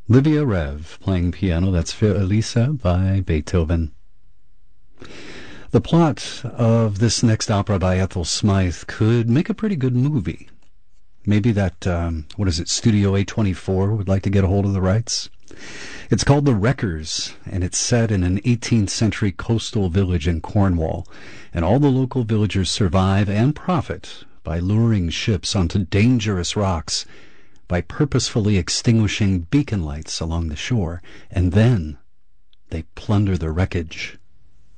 Livia Rev playing piano. That's Für Elisa by Beethoven. The plot of this next opera by Ethel Smythe could make a pretty good movie. Maybe that, Studio A24 would like to get a hold of the rights. It's called The Wreckers, and it's set in an 18th century coastal village in Cornwall, and all the local villagers survive and profit by luring ships onto dangerous rocks, by purposefully extinguishing beacon lights along the shore, and then they plunder the wreckage.